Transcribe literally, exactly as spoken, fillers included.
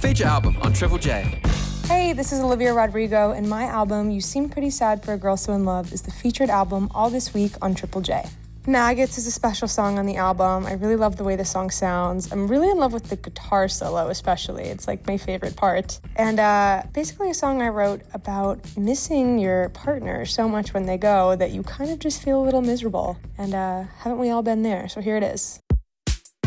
feature album on Triple J. Hey, this is Olivia Rodrigo, and my album, You Seem Pretty Sad for a Girl So In Love, is the featured album all this week on Triple J. Maggots is a special song on the album. I really love the way the song sounds. I'm really in love with the guitar solo, especially. It's like my favorite part. And uh, basically a song I wrote about missing your partner so much when they go that you kind of just feel a little miserable. And uh, haven't we all been there? So here it is.